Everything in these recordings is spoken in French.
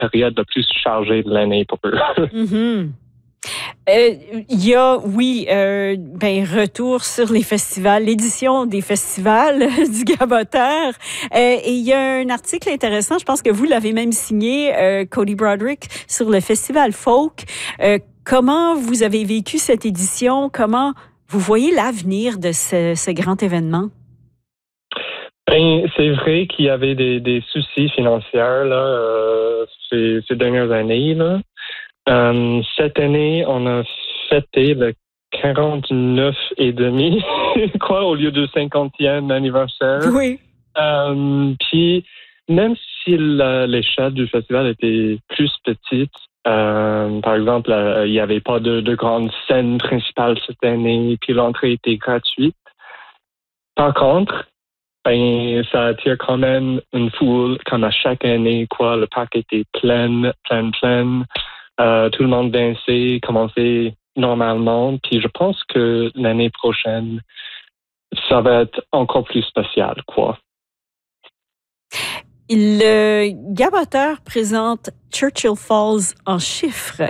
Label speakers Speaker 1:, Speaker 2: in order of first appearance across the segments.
Speaker 1: période la plus chargée de l'année pour eux.
Speaker 2: Mm-hmm. Il y a, oui, retour sur les festivals, l'édition des festivals du Gaboteur. Et il y a un article intéressant, je pense que vous l'avez même signé, Cody Broderick, sur le festival folk. Comment vous avez vécu cette édition? Comment vous voyez l'avenir de ce grand événement?
Speaker 1: C'est vrai qu'il y avait des soucis financiers là, ces dernières années. Là. Cette année, on a fêté le 49 et demi, quoi, au lieu du 50e anniversaire.
Speaker 2: Oui.
Speaker 1: Puis, même si l'échelle du festival était plus petite, par exemple, il n'y avait pas de grande scène principale cette année, puis l'entrée était gratuite. Par contre, ça attire quand même une foule, comme à chaque année, quoi. Le parc était plein. Tout le monde dansait, commençait normalement. Puis je pense que l'année prochaine, ça va être encore plus spécial, quoi.
Speaker 2: Le Gaboteur présente Churchill Falls en chiffres.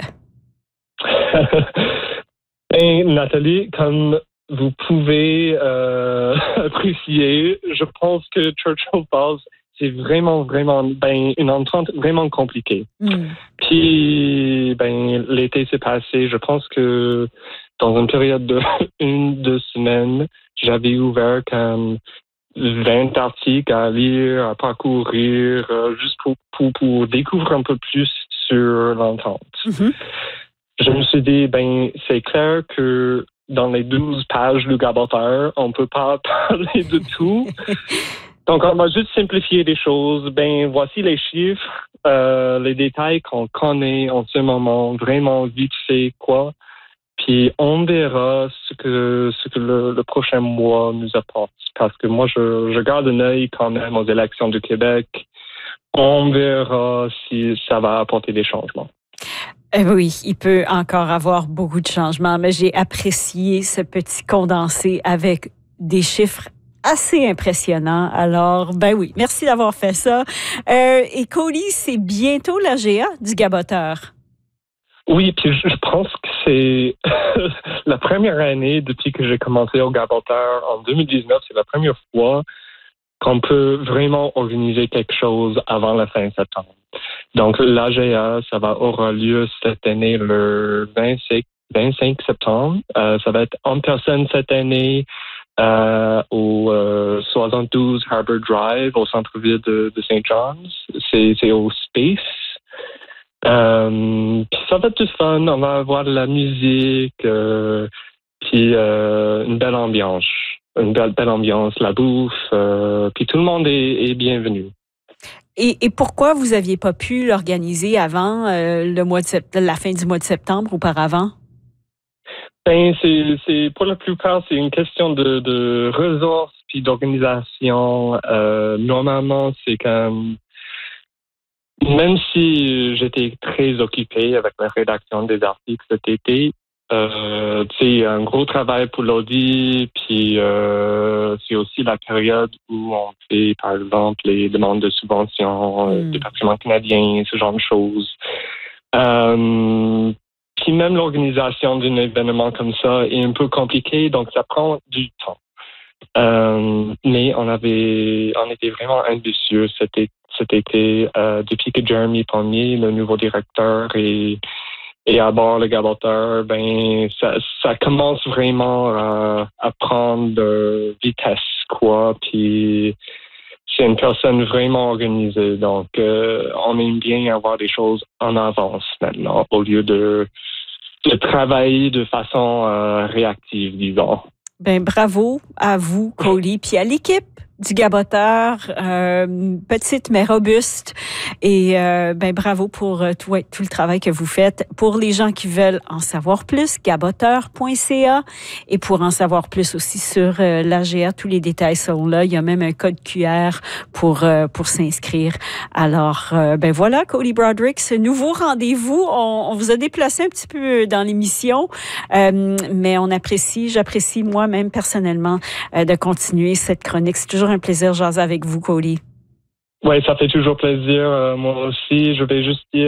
Speaker 1: Nathalie, comme vous pouvez apprécier, je pense que Churchill Falls, c'est vraiment une entente vraiment compliquée. Puis, l'été s'est passé. Je pense que dans une période de 1-2 semaines, j'avais ouvert comme 20 articles à lire, à parcourir, juste pour découvrir un peu plus sur l'entente. Mm-hmm. Je me suis dit, c'est clair que dans les 12 pages du Gaboteur, on peut pas parler de tout. Donc, on va juste simplifier les choses. Voici les chiffres, les détails qu'on connaît en ce moment, vraiment vite fait, quoi. Puis, on verra ce que le prochain mois nous apporte. Parce que moi, je garde un œil quand même aux élections du Québec. On verra si ça va apporter des changements.
Speaker 2: Oui, il peut encore avoir beaucoup de changements, mais j'ai apprécié ce petit condensé avec des chiffres assez impressionnants. Alors, oui, merci d'avoir fait ça. Et Cody, c'est bientôt l'AGA du Gaboteur.
Speaker 1: Oui, puis je pense que c'est la première année depuis que j'ai commencé au Gaboteur en 2019, c'est la première fois qu'on peut vraiment organiser quelque chose avant la fin septembre. Donc, l'AGA, aura lieu cette année le 25 septembre. Ça va être en personne cette année au 72 Harbour Drive, au centre-ville de St. John's. C'est au Space. Puis ça va être du fun. On va avoir de la musique, puis une belle ambiance. Une belle ambiance, la bouffe, puis tout le monde est bienvenu.
Speaker 2: Et pourquoi vous n'aviez pas pu l'organiser avant la fin du mois de septembre auparavant?
Speaker 1: C'est pour la plupart, c'est une question de ressources puis d'organisation. Normalement, c'est comme même si j'étais très occupé avec la rédaction des articles cet été, c'est un gros travail pour l'audit, puis c'est aussi la période où on fait, par exemple, les demandes de subventions, département canadien, ce genre de choses. Puis même l'organisation d'un événement comme ça est un peu compliquée, donc ça prend du temps. Mais on était vraiment ambitieux cet été, depuis que Jeremy Pommier, le nouveau directeur, et à bord le Gaboteur, ça commence vraiment à prendre de vitesse, quoi. Puis c'est une personne vraiment organisée, donc on aime bien avoir des choses en avance maintenant, au lieu de travailler de façon réactive, disons.
Speaker 2: Bravo à vous, Cody, puis à l'équipe du Gaboteur, petite mais robuste. Et bravo pour tout le travail que vous faites. Pour les gens qui veulent en savoir plus, gaboteur.ca. Et pour en savoir plus aussi sur l'AGA, tous les détails sont là. Il y a même un code QR pour s'inscrire. Alors, voilà, Cody Broderick, ce nouveau rendez-vous. On vous a déplacé un petit peu dans l'émission, mais j'apprécie moi-même personnellement de continuer cette chronique. C'est toujours un plaisir de jaser avec vous, Cody.
Speaker 1: Oui, ça fait toujours plaisir. Moi aussi, je vais juste dire